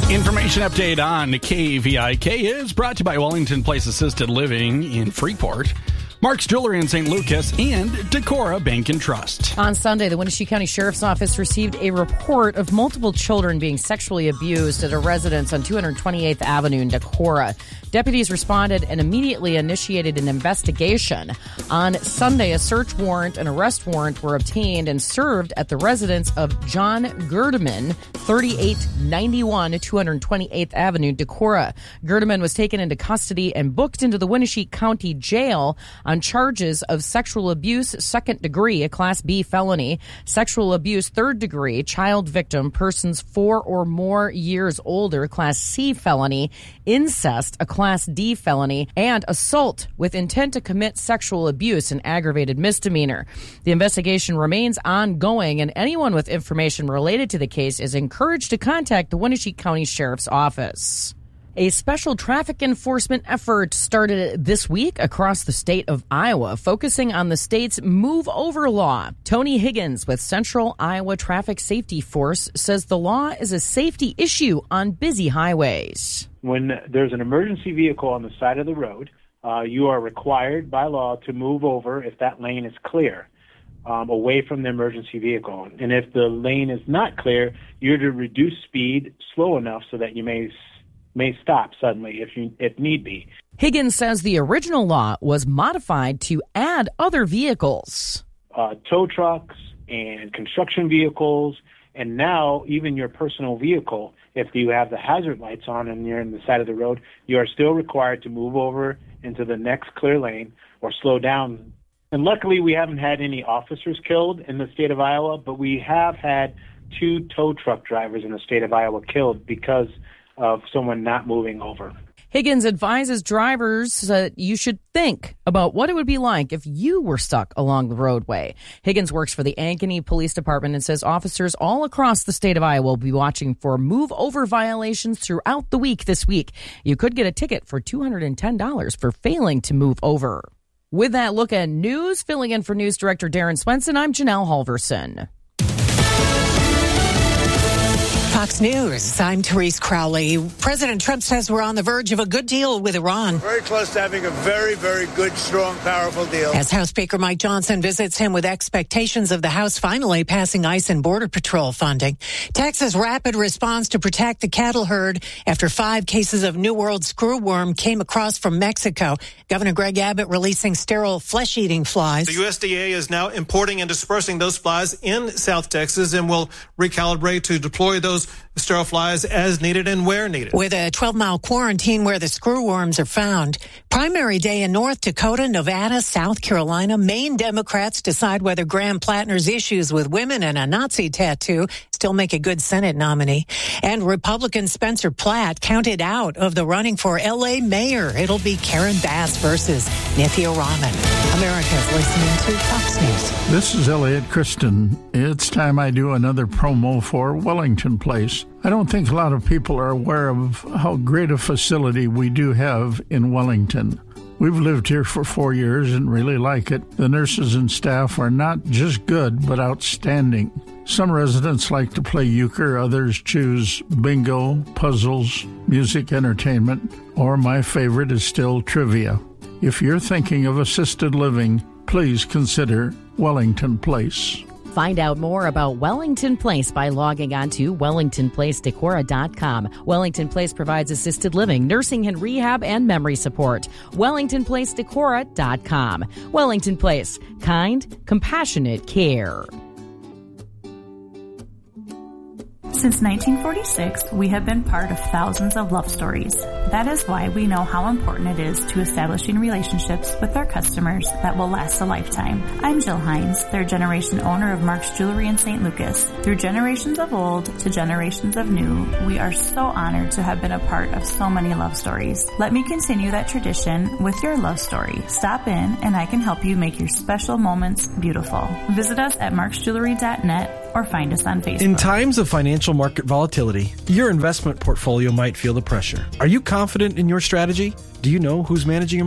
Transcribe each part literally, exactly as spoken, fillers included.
Information update on K V I K is brought to you by Wellington Place Assisted Living in Freeport, Mark's Jewelry in Saint Lucas, and Decorah Bank and Trust. On Sunday, the Wenatchee County Sheriff's Office received a report of multiple children being sexually abused at a residence on two hundred twenty-eighth Avenue in Decorah. Deputies responded and immediately initiated an investigation. On Sunday, a search warrant and arrest warrant were obtained and served at the residence of John Gerdeman, thirty-eight ninety-one two hundred twenty-eighth Avenue, Decorah. Gerdeman was taken into custody and booked into the Wenatchee County Jail on charges of sexual abuse, second degree, a Class B felony, sexual abuse, third degree, child victim, persons four or more years older, Class C felony, incest, a Class D felony, and assault with intent to commit sexual abuse, an aggravated misdemeanor. The investigation remains ongoing, and anyone with information related to the case is encouraged to contact the Wenatchee County Sheriff's Office. A special traffic enforcement effort started this week across the state of Iowa, focusing on the state's Move Over law. Tony Higgins with Central Iowa Traffic Safety Force says the law is a safety issue on busy highways. When there's an emergency vehicle on the side of the road, uh, you are required by law to move over if that lane is clear, um, away from the emergency vehicle. And if the lane is not clear, you're to reduce speed slow enough so that you may may stop suddenly if you if need be. Higgins says the original law was modified to add other vehicles. Uh, tow trucks and construction vehicles, and now even your personal vehicle, if you have the hazard lights on and you're on the side of the road, you are still required to move over into the next clear lane or slow down. And luckily we haven't had any officers killed in the state of Iowa, but we have had two tow truck drivers in the state of Iowa killed because of someone not moving over. Higgins advises drivers that you should think about what it would be like if you were stuck along the roadway. Higgins works for the Ankeny Police Department and says officers all across the state of Iowa will be watching for move over violations throughout the week this week. You could get a ticket for two hundred ten dollars for failing to move over. With that look at news, filling in for News Director Darren Swenson, I'm Janelle Halverson. Fox News, I'm Therese Crowley. President Trump says we're on the verge of a good deal with Iran. We're very close to having a very, very good, strong, powerful deal. As House Speaker Mike Johnson visits him with expectations of the House finally passing ICE and Border Patrol funding. Texas' rapid response to protect the cattle herd after five cases of New World screwworm came across from Mexico. Governor Greg Abbott releasing sterile flesh-eating flies. The U S D A is now importing and dispersing those flies in South Texas and will recalibrate to deploy those sterile flies as needed and where needed. With a twelve-mile quarantine where the screwworms are found. Primary day in North Dakota, Nevada, South Carolina. Maine Democrats decide whether Graham Plattner's issues with women and a Nazi tattoo still make a good Senate nominee. And Republican Spencer Platt counted out of the running for L A mayor. It'll be Karen Bass versus Nithya Raman. America's listening to Fox News. This is Elliot Kristen. It's time I do another promo for Wellington Place. I don't think a lot of people are aware of how great a facility we do have in Wellington. We've lived here for four years and really like it. The nurses and staff are not just good, but outstanding. Some residents like to play euchre, others choose bingo, puzzles, music entertainment, or my favorite is still trivia. If you're thinking of assisted living, please consider Wellington Place. Find out more about Wellington Place by logging on to wellington place decorah dot com. Wellington Place provides assisted living, nursing and rehab, and memory support. wellington place decorah dot com. Wellington Place. Kind, compassionate care. Since nineteen forty-six, we have been part of thousands of love stories. That is why we know how important it is to establishing relationships with our customers that will last a lifetime. I'm Jill Hines, third generation owner of Mark's Jewelry in Saint Lucas. Through generations of old to generations of new, we are so honored to have been a part of so many love stories. Let me continue that tradition with your love story. Stop in and I can help you make your special moments beautiful. Visit us at marks jewelry dot net or find us on Facebook. In times of financial market volatility, your investment portfolio might feel the pressure. Are you confident in your strategy? Do you know who's managing your money?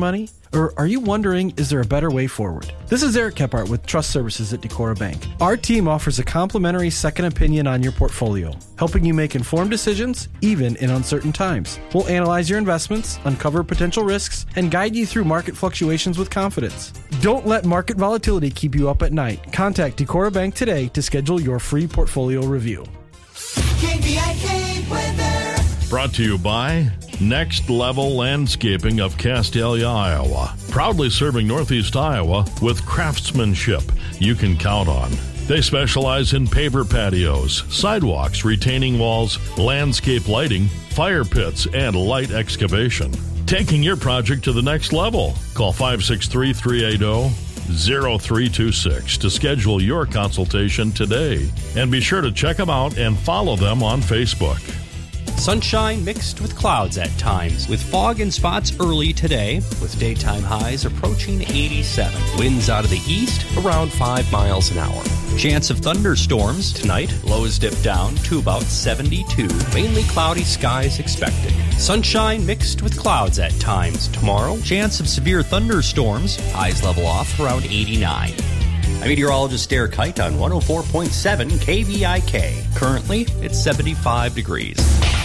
Or are you wondering, is there a better way forward? This is Eric Kephart with Trust Services at Decorah Bank. Our team offers a complimentary second opinion on your portfolio, helping you make informed decisions even in uncertain times. We'll analyze your investments, uncover potential risks, and guide you through market fluctuations with confidence. Don't let market volatility keep you up at night. Contact Decorah Bank today to schedule your free portfolio review. K V I K weather. Brought to you by Next Level Landscaping of Castalia, Iowa. Proudly serving Northeast Iowa with craftsmanship you can count on. They specialize in paver patios, sidewalks, retaining walls, landscape lighting, fire pits, and light excavation. Taking your project to the next level. Call five six three, three eight zero, zero three two six to schedule your consultation today. And be sure to check them out and follow them on Facebook. Sunshine mixed with clouds at times, with fog and spots early today, with daytime highs approaching eighty-seven. Winds out of the east around five miles an hour. Chance of thunderstorms tonight. Lows dip down to about seventy-two. Mainly cloudy skies expected. Sunshine mixed with clouds at times tomorrow. Chance of severe thunderstorms. Highs level off around eighty-nine. I'm meteorologist Derek Kite on one oh four point seven K V I K. Currently, it's seventy-five degrees.